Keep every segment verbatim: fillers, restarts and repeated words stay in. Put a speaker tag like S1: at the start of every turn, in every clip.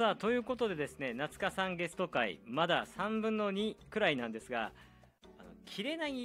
S1: さあということでですね、夏香さんゲスト会まださんぶんのにくらいなんですが、あの切れない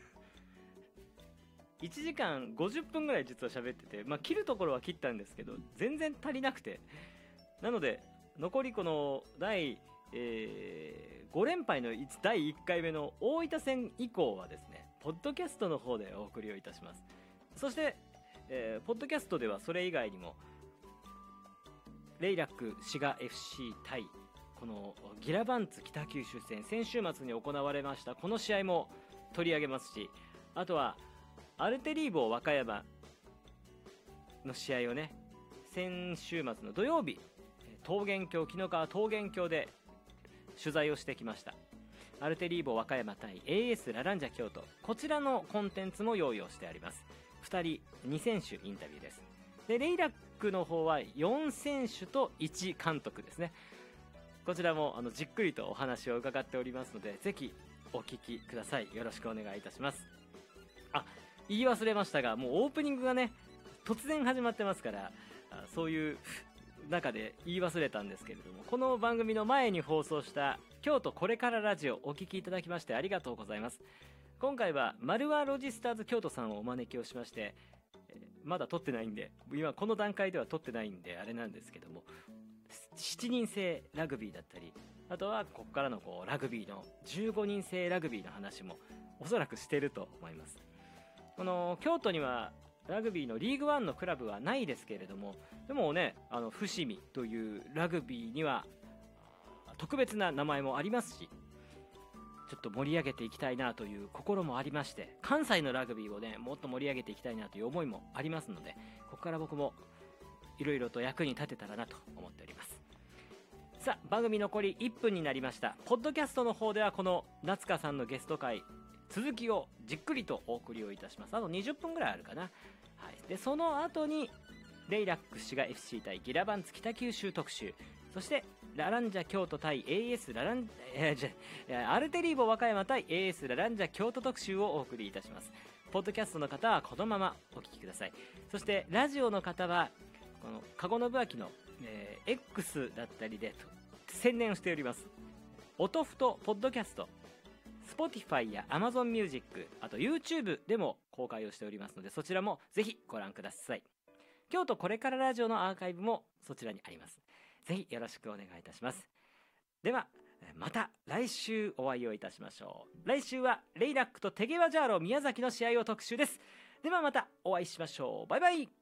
S1: いちじかんごじゅっぷんぐらい実は喋ってて、まあ、切るところは切ったんですけど全然足りなくて、なので残りこの第、えー、ご連敗のだいいっかいめの大分戦以降はですね、ポッドキャストの方でお送りをいたします。そして、えー、ポッドキャストではそれ以外にもレイラック滋賀 エフシー 対このギラバンツ北九州戦、先週末に行われましたこの試合も取り上げますし、あとはアルテリーボ和歌山の試合をね、先週末の土曜日桃源郷紀の川桃源郷で取材をしてきました。アルテリーボ和歌山対 エーエス ラランジャ京都、こちらのコンテンツも用意をしてあります。ふたりに選手インタビューです。でレイラックの方はよん選手といち監督ですね。こちらもあのじっくりとお話を伺っておりますので、ぜひお聞きください。よろしくお願いいたします。あ、言い忘れましたが、もうオープニングがね突然始まってますから、そういう中で言い忘れたんですけれども、この番組の前に放送した京都これからラジオお聞きいただきましてありがとうございます。今回はマルワロジスターズ京都さんをお招きをしまして、まだ撮ってないんで、今この段階では撮ってないんであれなんですけども、しちにん制ラグビーだったり、あとはここからのこうラグビーのじゅうごにん制ラグビーの話もおそらくしてると思います。この京都にはラグビーのリーグワンのクラブはないですけれども、でもね、あの伏見というラグビーには特別な名前もありますし、ちょっと盛り上げていきたいなという心もありまして、関西のラグビーをねもっと盛り上げていきたいなという思いもありますので、ここから僕もいろいろと役に立てたらなと思っております。さあ番組残りいっぷんになりました。ポッドキャストの方ではこの夏香さんのゲスト会続きをじっくりとお送りをいたします。あとにじゅっぷんぐらいあるかな、はい、でその後にレイラック滋賀 エフシー 対ギラバンツ北九州特集、そしてラランジャ京都対 エーエス ララン、えー、じゃアルテリーボ和歌山対 エーエス ラランジャ京都特集をお送りいたします。ポッドキャストの方はこのままお聞きください。そしてラジオの方はこの籠信明の、えー、X だったりで宣伝をしております音ふとポッドキャスト、Spotify や Amazon Music、 あと YouTube でも公開をしておりますので、そちらもぜひご覧ください。京都これからラジオのアーカイブもそちらにあります。ぜひよろしくお願いいたします。ではまた来週お会いをいたしましょう。来週はレイラックとテゲワジャーロ宮崎の試合を特集です。ではまたお会いしましょう。バイバイ。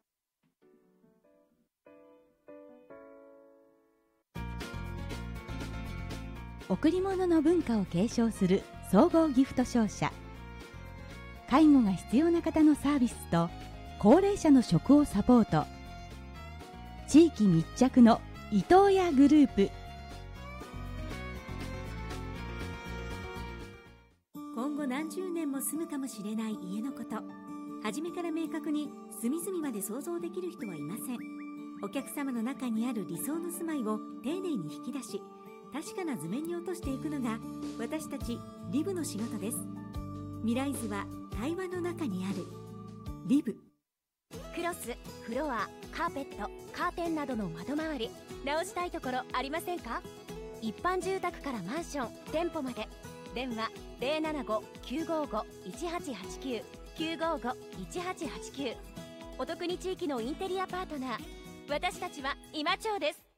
S2: 贈り物の文化を継承する総合ギフト商社。介護が必要な方のサービスと高齢者の食をサポート、地域密着の伊東屋グループ。
S3: 今後何十年も住むかもしれない家のこと、初めから明確に隅々まで想像できる人はいません。お客様の中にある理想の住まいを丁寧に引き出し、確かな図面に落としていくのが私たちリブの仕事です。未来図は対話の中にある。リブ。
S4: クロス、フロア、カーペット、カーテンなどの窓周り、直したいところありませんか？一般住宅からマンション、店舗まで。電話 ゼロななご きゅうごご いちはちはちきゅう きゅうごご いちはちはちきゅう。お得に地域のインテリアパートナー、私たちは今町です。